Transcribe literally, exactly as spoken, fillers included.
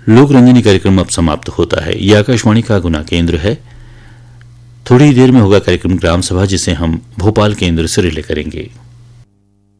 लोक रंजनी कार्यक्रम अब समाप्त होता है। यह आकाशवाणी का गुना केंद्र है। थोड़ी ही देर में होगा कार्यक्रम ग्राम सभा, जिसे हम भोपाल केंद्र से रिले करेंगे।